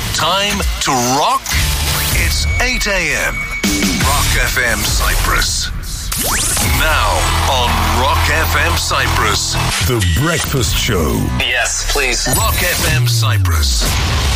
Time to rock? It's 8 a.m. Rock FM Cyprus. Now on Rock FM Cyprus. The Breakfast Show. Yes, please. Rock FM Cyprus.